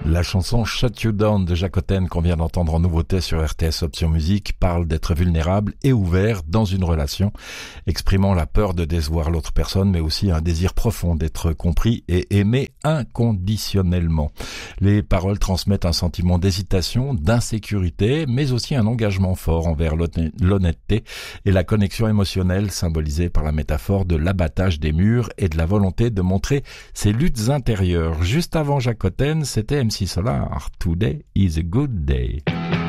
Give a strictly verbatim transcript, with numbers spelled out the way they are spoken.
La chanson Shut You Down de Jacoten qu'on vient d'entendre en nouveauté sur R T S Option Musique parle d'être vulnérable et ouvert dans une relation, exprimant la peur de décevoir l'autre personne mais aussi un désir profond d'être compris et aimé inconditionnellement. Les paroles transmettent un sentiment d'hésitation, d'insécurité mais aussi un engagement fort envers l'honnêteté et la connexion émotionnelle symbolisée par la métaphore de l'abattage des murs et de la volonté de montrer ses luttes intérieures. Juste avant Jacoten, c'était M C Solar, Today is a good day.